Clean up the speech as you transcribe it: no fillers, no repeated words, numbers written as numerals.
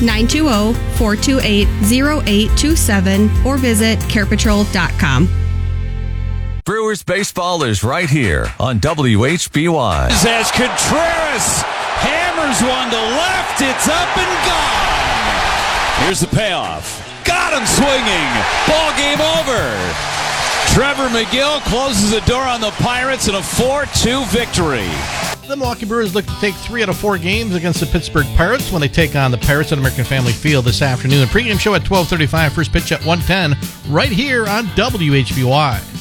920-428-0827 or visit carepatrol.com. Brewers baseball is right here on WHBY. As Contreras hammers one to left, it's up and gone. Here's the payoff. Got him swinging. Ball game over. Trevor McGill closes the door on the Pirates in a 4-2 victory. The Milwaukee Brewers look to take 3 out of 4 games against the Pittsburgh Pirates when they take on the Pirates at American Family Field this afternoon. Pregame show at 12:35, first pitch at 1:10, right here on WHBY.